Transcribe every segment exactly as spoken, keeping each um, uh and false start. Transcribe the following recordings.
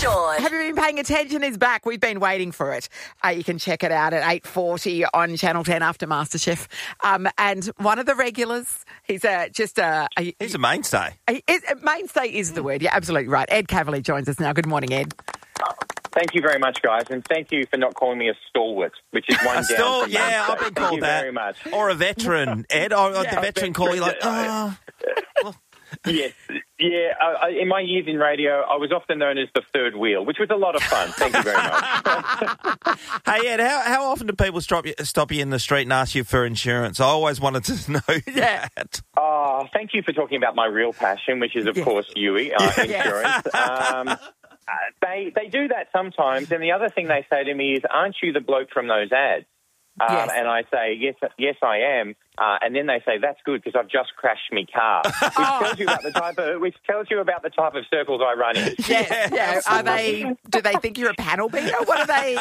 Sean. Have you been paying attention? Is back. We've been waiting for it. Uh, you can check it out at eight forty on Channel ten after MasterChef. Um, and one of the regulars, he's uh, just a... a He's a mainstay. He is, mainstay is the word. You're absolutely right. Ed Cavalier joins us now. Good morning, Ed. Thank you very much, guys, and thank you for not calling me a stalwart, which is one down Still, from yeah, Mainstay. I've been Thank called you that. very much. Or a veteran, Ed. Or Yeah, the veteran call you like, oh. Yes, yeah. I, I, in my years in radio, I was often known as the third wheel, which was a lot of fun. Thank you very much. Hey, Ed, how, how often do people stop you, stop you in the street and ask you for insurance? I always wanted to know Yeah. that. Oh, thank you for talking about my real passion, which is, of Yes. course, U I, uh, Yes. insurance. Um, uh, they they do that sometimes, and the other thing they say to me is, "Aren't you the bloke from those ads?" Um, Yes. And I say, yes, yes, I am. Uh, and then they say, that's good because I've just crashed my car, which tells you about the type of which tells you about the type of circles I run in. Yes, yeah. Are they? Do they think you're a panel beater? What are they?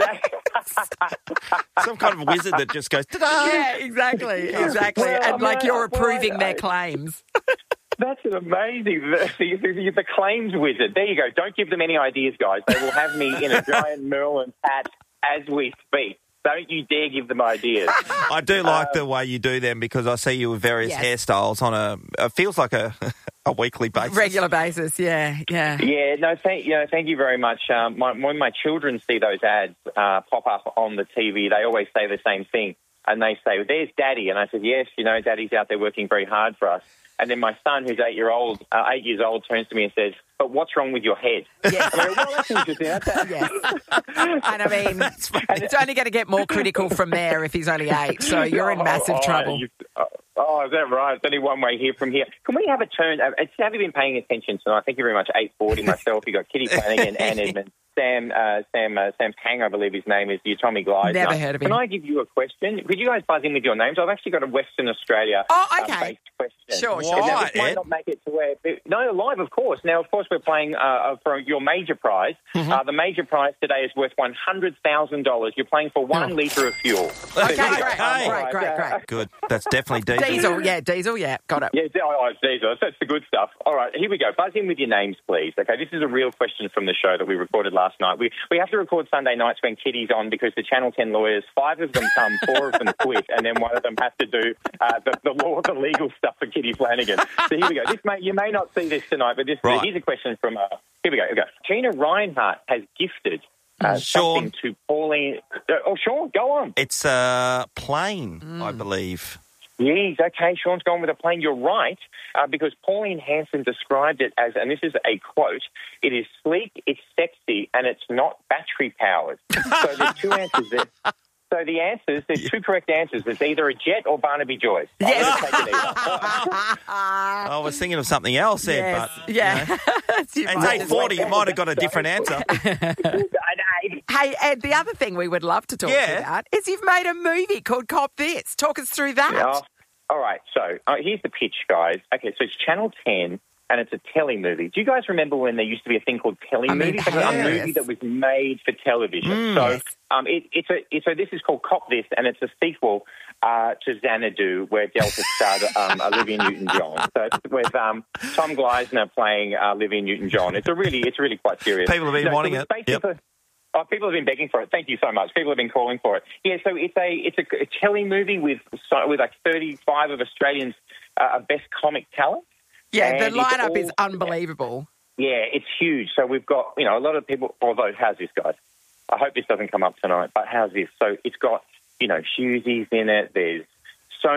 Some kind of wizard that just goes, ta-da! Yeah, exactly, exactly. Well, and like well, you're well, approving I- their I- claims. That's an amazing. The, the, the claims wizard. There you go. Don't give them any ideas, guys. They will have me in a giant Merlin hat as we speak. Don't you dare give them ideas. I do like the way you do them because I see you with various Yes. hairstyles on a, it feels like a, a weekly basis. Regular basis, yeah, yeah. Yeah, no, thank you. Know, thank you very much. Um, my, when my children see those ads uh, pop up on the T V, they always say the same thing, and they say, well, "There's Daddy," and I said, "Yes, you know, Daddy's out there working very hard for us." And then my son, who's eight year old, uh, eight years old, turns to me and says, "But what's wrong with your head?" Yes. I go, well, that's interesting. That's, Yes. And I mean, it's only going to get more critical from there if he's only eight, so you're in massive Oh, oh, trouble. you- oh, oh, is that right? It's only one way here from here. Can we have a turn? Uh, it's- have you been paying attention tonight? Thank you very much. eight forty myself. You've got Kitty Flanagan, Ann Edmund, Sam, uh, Sam, uh, Sam Pang, I believe his name is, the Tommy Gleisner. Never heard of him. Can I give you a question? Could you guys buzz in with your names? I've actually got a Western Australia Oh, uh, okay. based question. Sure, sure. Now, Why, this might Ed? not make it to where... No, live, of course. Now, of course, we're playing uh, for your major prize. Mm-hmm. Uh, the major prize today is worth one hundred thousand dollars. You're playing for one Oh. litre of fuel. Okay, So, great, Hey. great, great, uh, great. Good. That's definitely diesel. Diesel, yeah, diesel, yeah, got it. Yeah, oh, it's diesel. That's the good stuff. All right, here we go. Buzz in with your names, please. Okay, this is a real question from the show that we recorded last night. We we have to record Sunday nights when Kitty's on because the Channel ten lawyers, five of them come, four of them quit, and then one of them has to do uh, the, the law, the legal stuff for Kitty Flanagan. So here we go. This may, you may not see this tonight, but this Right. here's a question from... Uh, here we go. Here we go. Gina Reinhart has gifted uh, Sean. something to Pauline... Uh, oh, Sean, go on. It's a plane, I believe. Yes, okay, Sean's gone with a plane. You're right, uh, because Pauline Hanson described it as, and this is a quote, "It is sleek, it's sexy, and it's not battery-powered." So there's two answers there. So the answers, there's two correct answers. It's either a jet or Barnaby Joyce. I'm Yes. gonna take it either. I was thinking of something else, Ed, Yes, but... yeah. You know. You It's might eight just- forty, you might have got a different answer. Hey, Ed, the other thing we would love to talk to you Yeah. about is you've made a movie called Cop This. Talk us through that. Yeah. All right, so uh, here's the pitch, guys. Okay, so it's Channel ten, and it's a telly movie. Do you guys remember when there used to be a thing called telly I mean, movies? Like a yes. movie that was made for television. Mm. So Yes. um, it, it's a, it, so this is called Cop This, and it's a sequel uh, to Xanadu, where Delta starred um, Olivia Newton-John. So it's with um, Tom Gleisner playing uh, Olivia Newton-John. It's a really, it's really quite serious. People have been No, so wanting it's it. basically- Oh, people have been begging for it. Thank you so much. People have been calling for it. Yeah, so it's a it's a, a telly movie with so, with like thirty-five of Australians' uh, best comic talent. Yeah, And the it's lineup all- is unbelievable. Yeah, it's huge. So we've got, you know, a lot of people, although, how's this, guys? I hope this doesn't come up tonight, but how's this? So it's got, you know, Shoesies in it. There's